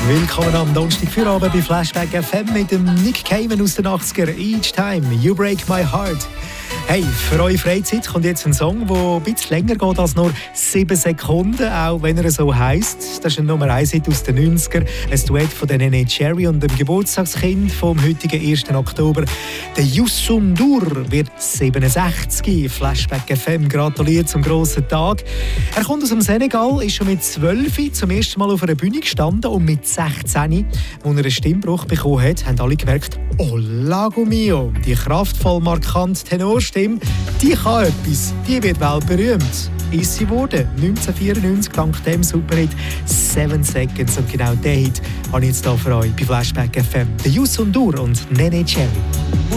Willkommen am Donnerstag für Abend bei Flashback FM mit dem Nick Cayman aus den 80er. Each time you break my heart. Hey, für eure Freizeit kommt jetzt ein Song, der ein bisschen länger geht als nur 7 Sekunden, auch wenn er so heisst. Das ist ein Nummer 1 Hit aus den 90er. Ein Duett von der Neneh Cherry und dem Geburtstagskind vom heutigen 1. Oktober. Der Youssou N'Dour wird 67. Flashback FM gratuliert zum grossen Tag. Er kommt aus dem Senegal, ist schon mit 12 zum ersten Mal auf einer Bühne gestanden und mit 16, als er einen Stimmbruch bekommen hat, haben alle gemerkt, oh lago mio, die kraftvoll markante Tenorstimme, die kann etwas, die wird weltberühmt. Ist sie geworden, 1994 dank dem Superhit 7 Seconds. Und genau den Hit habe ich jetzt hier für euch bei Flashback FM. Der Youssou N'Dour und Neneh Cherry.